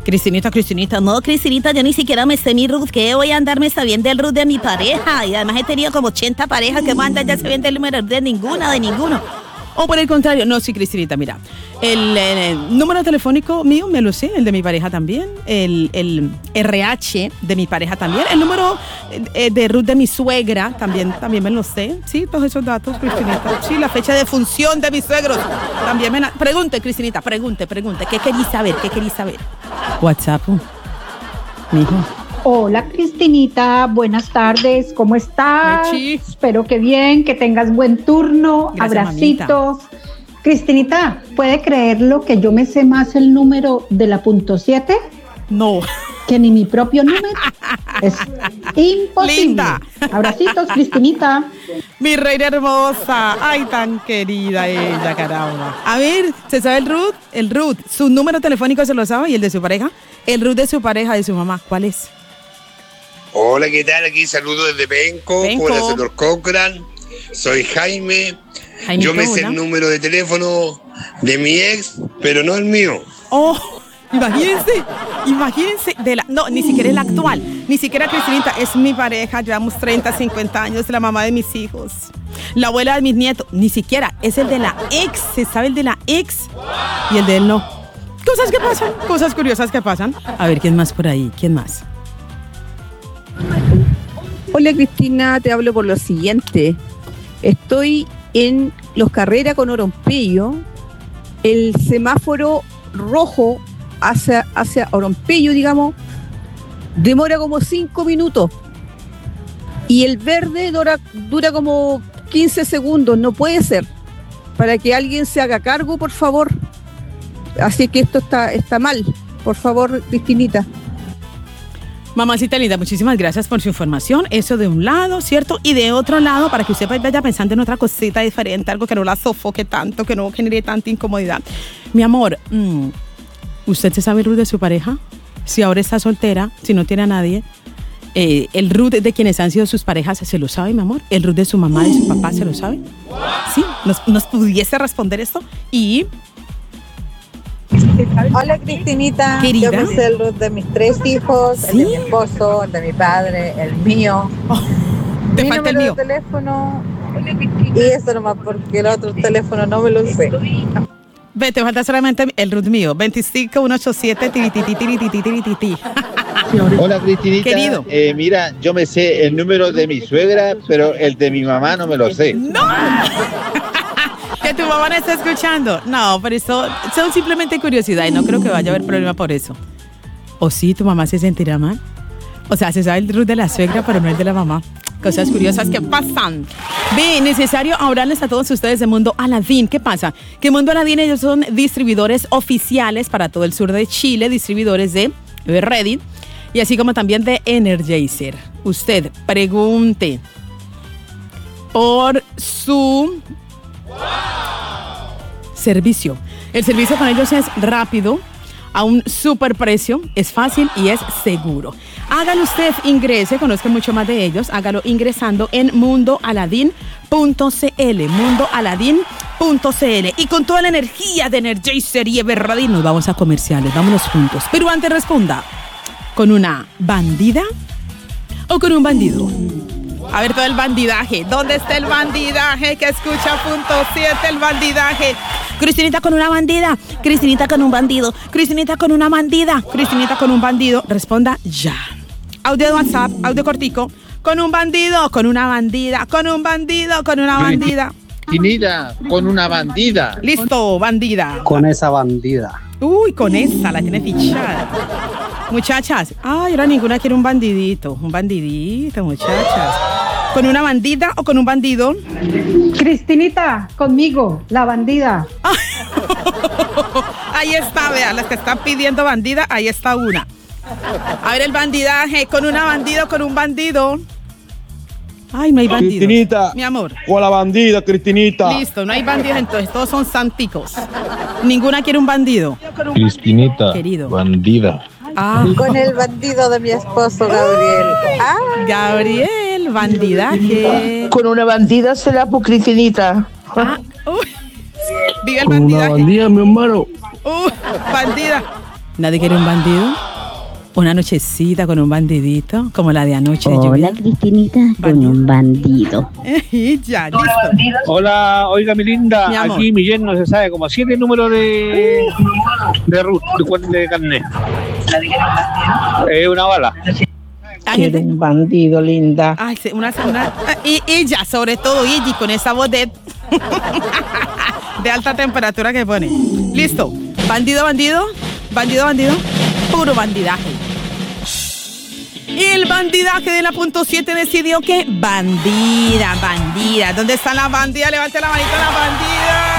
Cristinita, no, Cristinita, yo ni siquiera me sé mi root, ¿qué voy a andarme sabiendo el root de mi pareja? Y además he tenido como 80 parejas que me andan ya sabiendo el número de ninguno. O por el contrario, no, sí, Cristinita, mira, el número telefónico mío me lo sé, el de mi pareja también, el RH de mi pareja también, el número de root de mi suegra también me lo sé, sí, todos esos datos, Cristinita, sí, la fecha de función de mis suegros, también pregunte, Cristinita, pregunte, ¿qué queréis saber? WhatsApp, mijo. Hola Cristinita, buenas tardes, ¿cómo estás? Mechi. Espero que bien, que tengas buen turno, Gracias, abracitos. Cristinita, ¿puede creerlo que yo me sé más el número de la punto 7 No. que ni mi propio número? Es imposible. Linda. Abracitos, Cristinita. Mi reina hermosa, ay, tan querida ella, caramba. A ver, ¿se sabe el root? El root, su número telefónico se lo sabe y el de su pareja. El root de su pareja, de su mamá, ¿cuál es? Hola, ¿qué tal? Aquí saludo desde Penco. Hola, señor Cochran. Soy Jaime. Yo me sé el número de teléfono de mi ex, pero no el mío. Oh, imagínense, no, ni siquiera el actual, ni siquiera Cristinita, es mi pareja, llevamos 30, 50 años, la mamá de mis hijos, la abuela de mis nietos, ni siquiera, es el de la ex, se sabe el de la ex y el de él no. Cosas que pasan, cosas curiosas que pasan. A ver, ¿quién más por ahí? ¿Quién más? Hola Cristina, te hablo por lo siguiente. Estoy en Los Carreras con Orompello. El semáforo rojo hacia Orompello, digamos, demora como 5 minutos. Y el verde dura como 15 segundos. No puede ser. Para que alguien se haga cargo, por favor. Así que esto está mal. Por favor, Cristinita. Mamacita linda, muchísimas gracias por su información. Eso de un lado, ¿cierto? Y de otro lado, para que usted vaya pensando en otra cosita diferente, algo que no la sofoque tanto, que no genere tanta incomodidad. Mi amor, ¿usted se sabe el root de su pareja? Si ahora está soltera, si no tiene a nadie, el root de quienes han sido sus parejas, ¿se lo sabe, mi amor? ¿El root de su mamá, de su papá, se lo sabe? ¿Sí? ¿Nos pudiese responder esto? Y... Hola Cristinita, querida. yo me sé el root de mis 3 hijos, ¿Sí? el de mi esposo, el de mi padre, el mío. Te mi falta el número mío. de teléfono y eso nomás porque el otro teléfono no me lo sé. Ve, te falta solamente el root mío, 25187 tirititi. Hola Cristinita, Querido. Mira, yo me sé el número de mi suegra, pero el de mi mamá no me lo sé. ¡No! Que tu mamá no está escuchando. No, pero eso son simplemente curiosidad y no creo que vaya a haber problema por eso. ¿O sí, tu mamá se sentirá mal? O sea, se sabe el root de la suegra, pero no el de la mamá. Cosas curiosas que pasan. Ve, necesario hablarles a todos ustedes de Mundo Aladín. ¿Qué pasa? Que Mundo Aladín, ellos son distribuidores oficiales para todo el sur de Chile, distribuidores de Reddit y así como también de Energizer. Usted pregunte por su servicio. El servicio con ellos es rápido, a un super precio, es fácil y es seguro. Hágalo usted, ingrese, conozca mucho más de ellos, hágalo ingresando en mundoaladin.cl, mundoaladin.cl. Y con toda la energía de Energizer y Everready nos vamos a comerciales, vámonos juntos. Pero antes responda, ¿con una bandida o con un bandido? A ver, todo el bandidaje. ¿Dónde está el bandidaje? Que escucha punto 7, el bandidaje. Cristinita con una bandida. Cristinita con un bandido. Cristinita con una bandida. Cristinita con un bandido. Responda ya. Audio de WhatsApp, audio cortico. Con un bandido, con una bandida. Con un bandido, con una bandida. Cristinita, con una bandida. Listo, bandida. Con esa bandida. Uy, con esa, la tiene fichada. Muchachas, ay, ahora ninguna quiere un bandidito, muchachas. ¿Con una bandida o con un bandido? Cristinita, conmigo, la bandida. Ahí está, vean, las que están pidiendo bandida, ahí está una. A ver el bandidaje, con una bandida o con un bandido. Ay, no hay bandidos. Cristinita, mi amor. con la bandida, Cristinita. Listo, no hay bandidos entonces, todos son santicos. Ninguna quiere un bandido. Cristinita, querido. Bandida. Ah. Con el bandido de mi esposo Gabriel. Gabriel, bandidaje. Con una bandida será por Cristinita. Vive el bandidaje. Una bandida, mi hermano. Bandida. ¿Nadie quiere un bandido? Una nochecita con un bandidito, como la de anoche. Hola, Cristinita, con un bandido. Ya, listo. Hola, oiga, mi linda. Mi amor. Aquí mi yerno se sabe como 7 números de carnet. Es una bala. Quiero un bandido, linda. Ay, y ella, sobre todo ella, con esa voz de alta temperatura que pone. Listo. Bandido, puro bandidaje. Y el bandidaje de la .7 decidió que bandida. ¿Dónde está la bandida? Levante la manita la bandida.